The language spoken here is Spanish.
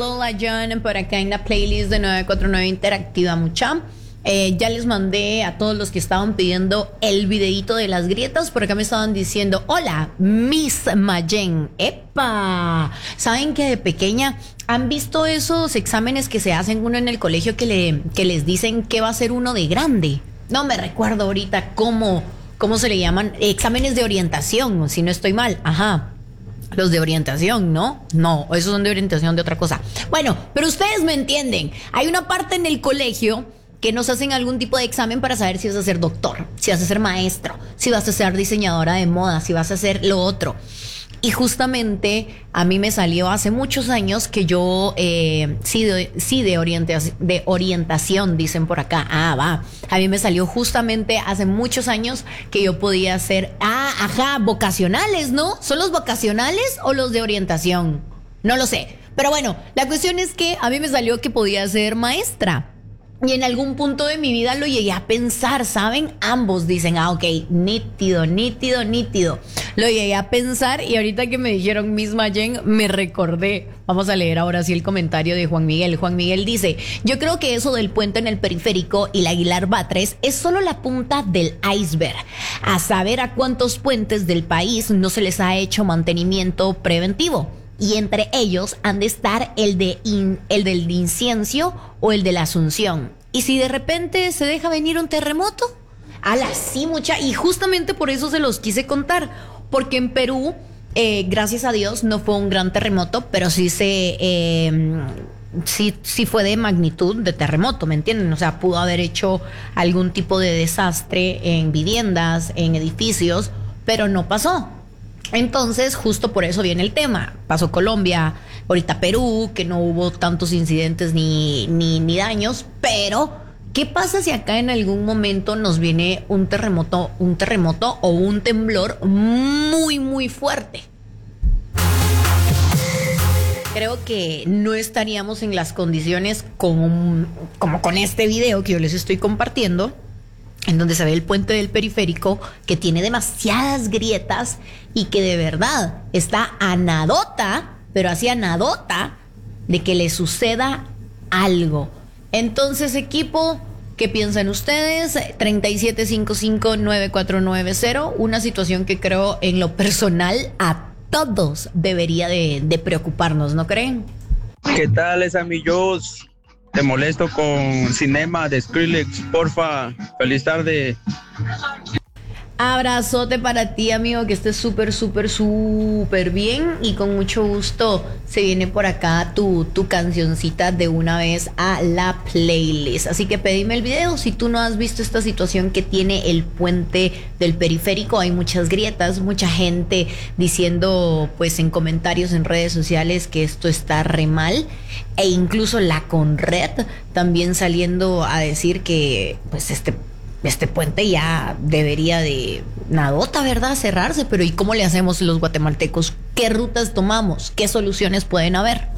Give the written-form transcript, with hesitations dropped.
Hola John, por acá en la playlist de 949 Interactiva Mucha. Ya les mandé a todos los que estaban pidiendo el videíto de las grietas. Por acá me estaban diciendo: hola, Miss Mayen. ¡Epa! ¿Saben que de pequeña han visto esos exámenes que se hacen uno en el colegio que les dicen qué va a ser uno de grande? No me recuerdo ahorita cómo se le llaman. Exámenes de orientación, si no estoy mal. Ajá. Los de orientación, ¿no? No, esos son de orientación de otra cosa. Bueno, pero ustedes me entienden. Hay una parte en el colegio que nos hacen algún tipo de examen para saber si vas a ser doctor, si vas a ser maestro, si vas a ser diseñadora de moda, si vas a hacer lo otro. Y justamente a mí me salió hace muchos años que yo, de orientación, dicen por acá. Ah, va. A mí me salió justamente hace muchos años que yo podía hacer, vocacionales, ¿no? ¿Son los vocacionales o los de orientación? No lo sé. Pero bueno, la cuestión es que a mí me salió que podía ser maestra. Y en algún punto de mi vida lo llegué a pensar, ¿saben? Ambos dicen, ok, nítido. Lo llegué a pensar y ahorita que me dijeron Miss Mayen, me recordé. Vamos a leer ahora sí el comentario de Juan Miguel. Juan Miguel dice: yo creo que eso del puente en el periférico y la Aguilar Batres es solo la punta del iceberg. A saber a cuántos puentes del país no se les ha hecho mantenimiento preventivo. Y entre ellos han de estar el del Inciencio o el de la Asunción. Y si de repente se deja venir un terremoto, sí, mucha. Y justamente por eso se los quise contar. Porque en Perú, gracias a Dios, no fue un gran terremoto, pero sí fue de magnitud de terremoto, ¿me entienden? O sea, pudo haber hecho algún tipo de desastre en viviendas, en edificios, pero no pasó. Entonces, justo por eso viene el tema. Pasó Colombia, ahorita Perú, que no hubo tantos incidentes ni daños, pero ¿qué pasa si acá en algún momento nos viene un terremoto o un temblor muy, muy fuerte? Creo que no estaríamos en las condiciones como con este video que yo les estoy compartiendo, en donde se ve el puente del periférico que tiene demasiadas grietas y que de verdad está a nadota, pero así a nadota, de que le suceda algo. Entonces, equipo, ¿qué piensan ustedes? 37559490, una situación que creo en lo personal a todos debería de preocuparnos, ¿no creen? ¿Qué tal, es amigos? Te molesto con Cinema de Skrillex, porfa. Feliz tarde. Abrazote para ti, amigo, que estés súper bien y con mucho gusto se viene por acá tu cancioncita de una vez a la playlist. Así que pedime el video si tú no has visto esta situación que tiene el puente del periférico. Hay muchas grietas, mucha gente diciendo pues en comentarios en redes sociales que esto está re mal, e incluso la Conred también saliendo a decir que pues este puente ya debería de nadota, ¿verdad? Cerrarse, pero ¿y cómo le hacemos los guatemaltecos? ¿Qué rutas tomamos? ¿Qué soluciones pueden haber?